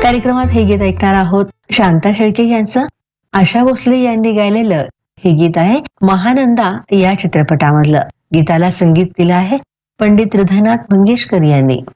कार्यक्रमात हे गीत ऐकणार आहोत शांता शेळके यांचं. आशा भोसले यांनी गायलेलं हे गीत आहे महानंदा या चित्रपटामधलं. गीताला संगीत दिलं आहे पंडित हृदयनाथ मंगेशकर यांनी.